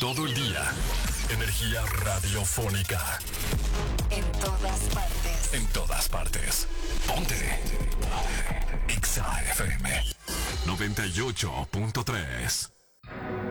todo el día. Energía radiofónica. En todas partes. En todas partes. Ponte. Exa FM 98.3.